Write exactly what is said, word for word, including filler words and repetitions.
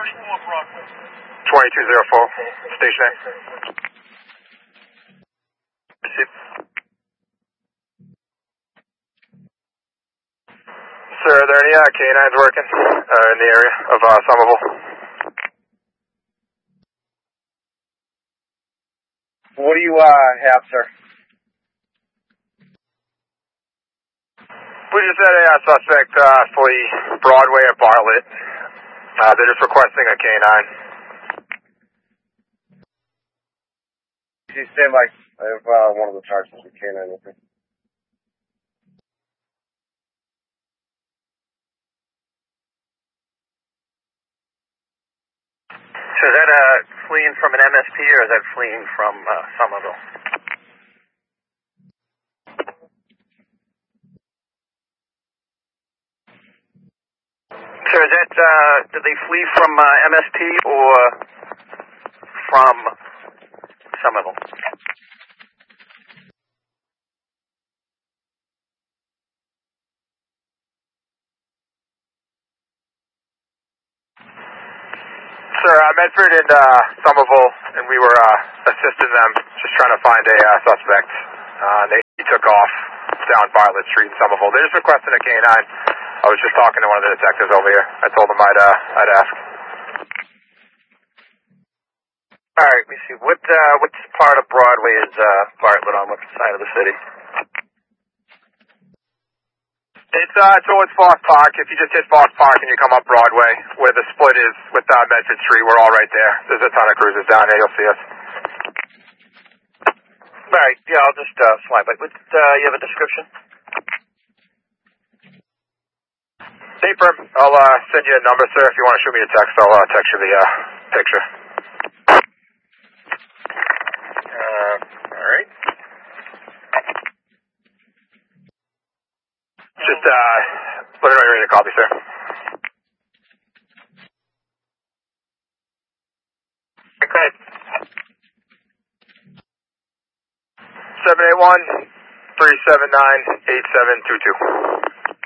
twenty-two oh four, station A. Received. Sir, are there any uh, canines working uh, in the area of uh, Somerville? What do you uh, have, sir? We just had a uh, suspect uh, flee Broadway at Bartlett. Uh, they're just requesting a canine. You stand by. I have uh, one of the charges with canine with me. So is that uh, fleeing from an M S P or is that fleeing from uh, Somerville? So is that, uh, did they flee from uh, M S P or from Somerville? Sir, uh, Medford and uh, Somerville, and we were uh, assisting them, just trying to find a uh, suspect. Uh, they he took off down Bartlett Street in Somerville. They're just requesting a canine. I was just talking to one of the detectives over here. I told them I'd, uh, I'd ask. All right, we see. What uh, what part of Broadway is uh, Bartlett on? What side of the city? It's uh, towards Foss Park. If you just hit Foss Park and you come up Broadway, where the split is with uh, Medford Street, we're all right there. There's a ton of cruisers down there. You'll see us. All right, yeah, I'll just uh, slide by. But, uh, you have a description? Hey, Perm. I'll uh, send you a number, sir. If you want to shoot me a text, I'll uh, text you the uh, picture. Uh, all right. Just uh, let me know you're ready to copy, sir. Okay. seven eight one, three seven nine, eight seven two two.